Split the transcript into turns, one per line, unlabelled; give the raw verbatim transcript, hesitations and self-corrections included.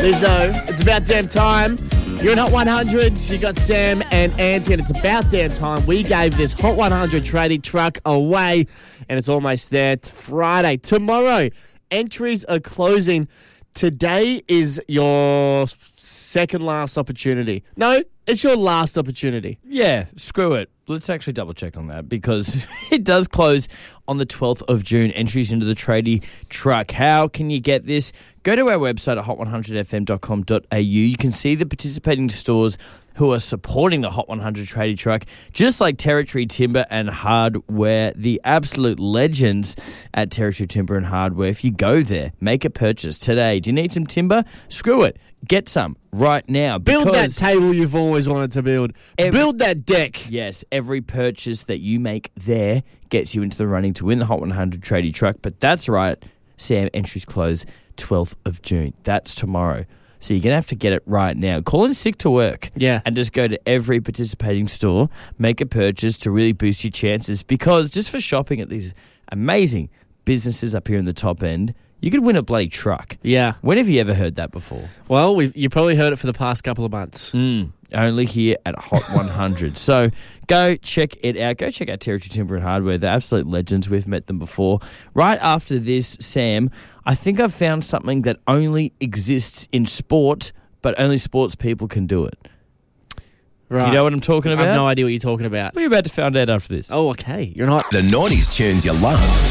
Lizzo, it's about damn time. You're in Hot one hundred. You got Sam and Auntie, and it's about damn time. We gave this Hot one hundred tradie truck away, and it's almost there. T- Friday. Tomorrow, entries are closing. Today is your second last opportunity. No, it's your last opportunity.
Yeah, screw it. Let's actually double check on that because it does close on the twelfth of June. Entries into the tradie truck. How can you get this? Go to our website at hot one hundred f m dot com dot a u. You can see the participating stores who are supporting the Hot one hundred tradie truck, just like Territory Timber and Hardware, the absolute legends at Territory Timber and Hardware. If you go there, make a purchase today. Do you need some timber? Screw it. Get some right now.
Build that table you've always wanted to build. Every, build that deck.
Yes, every purchase that you make there gets you into the running to win the Hot one hundred tradie truck. But that's right, Sam, entries close twelfth of June. That's tomorrow. So you're going to have to get it right now. Call in sick to work.
Yeah.
And just go to every participating store, make a purchase to really boost your chances. Because just for shopping at these amazing businesses up here in the top end, you could win a bloody truck.
Yeah.
When have you ever heard that before?
Well, we've, you probably heard it for the past couple of months.
Mm, only here at Hot one hundred. So go check it out. Go check out Territory Timber and Hardware. They're absolute legends. We've met them before. Right after this, Sam, I think I've found something that only exists in sport, but only sports people can do it.
Right.
Do you know what I'm talking about?
I have no idea what you're talking about.
We're about to find out after this.
Oh, okay. You're not.
The nineties tunes you love.